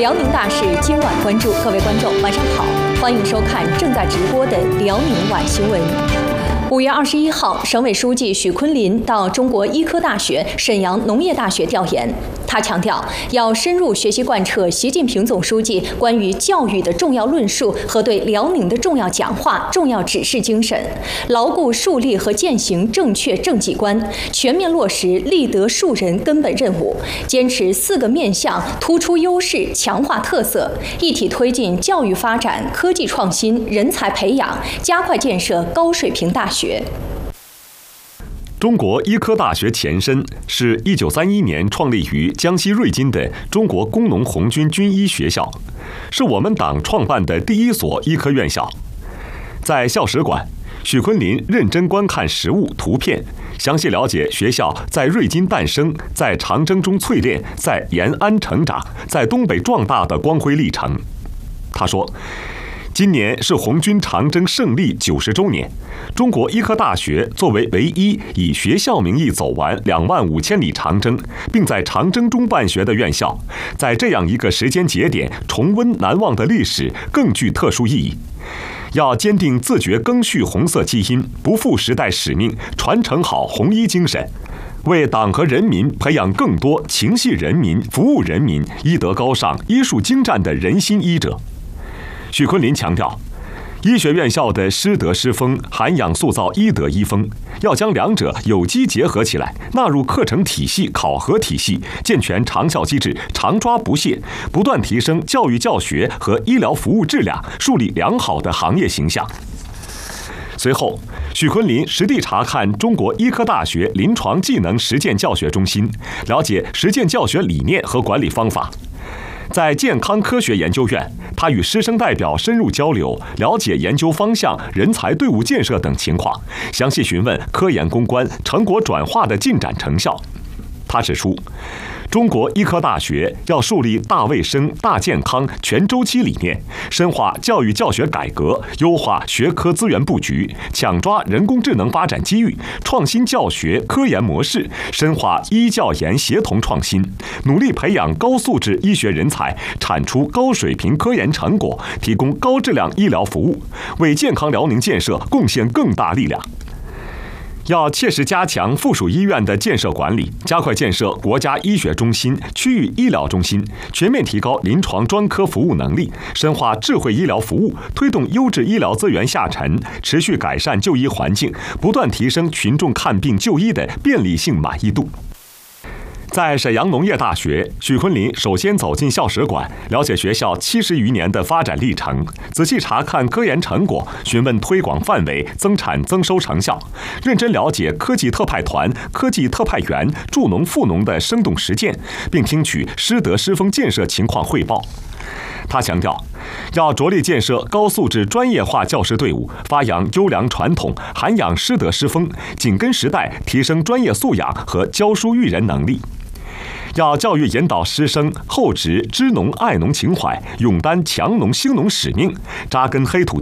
辽宁大事今晚关注，各位观众晚上好，欢迎收看正在直播的辽宁晚新闻。5月21号，省委书记许昆林到中国医科大学、沈阳农业大学调研。他强调，要深入学习贯彻习近平总书记关于教育的重要论述和对辽宁的重要讲话、重要指示精神，牢固树立和践行正确政绩观，全面落实立德树人根本任务，坚持4个面向，突出优势，强化特色，一体推进教育发展、科技创新、人才培养，加快建设高水平大学。 中国医科大学前身是1931年创立于江西瑞金的中国工农红军军医学校，是我们党创办的第1所医科院校。在校史馆，许昆林认真观看实物图片，详细了解学校在瑞金诞生、在长征中淬炼、在延安成长、在东北壮大的光辉历程。他说，今年是红军长征胜利90周年，中国医科大学作为唯一以学校名义走完25000里长征，并在长征中办学的院校，在这样一个时间节点重温难忘的历史，更具特殊意义。要坚定自觉赓续红色基因，不负时代使命，传承好红衣精神，为党和人民培养更多情系人民、服务人民、医德高尚、医术精湛的人心医者。许昆林强调，医学院校的师德师风涵养塑造医德医风，要将两者有机结合起来，纳入课程体系、考核体系，健全长效机制，常抓不懈，不断提升教育教学和医疗服务质量，树立良好的行业形象。随后，许昆林实地查看中国医科大学临床技能实践教学中心，了解实践教学理念和管理方法。在健康科学研究院，他与师生代表深入交流，了解研究方向、人才队伍建设等情况，详细询问科研攻关、成果转化的进展成效。他指出，中国医科大学要树立大卫生、大健康、全周期理念，深化教育教学改革，优化学科资源布局，抢抓人工智能发展机遇，创新教学科研模式，深化医教研协同创新，努力培养高素质医学人才，产出高水平科研成果，提供高质量医疗服务，为健康辽宁建设贡献更大力量。要切实加强附属医院的建设管理，加快建设国家医学中心、区域医疗中心，全面提高临床专科服务能力，深化智慧医疗服务，推动优质医疗资源下沉，持续改善就医环境，不断提升群众看病就医的便利性满意度。在沈阳农业大学，许昆林首先走进校史馆，了解学校70余年的发展历程，仔细查看科研成果，询问推广范围、增产增收成效，认真了解科技特派团、科技特派员、助农富农的生动实践，并听取师德师风建设情况汇报。他强调，要着力建设高素质专业化教师队伍，发扬优良传统，涵养师德师风，紧跟时代，提升专业素养和教书育人能力。要教育引导师生厚植知农爱农情怀，勇担强农兴农使命，扎根黑土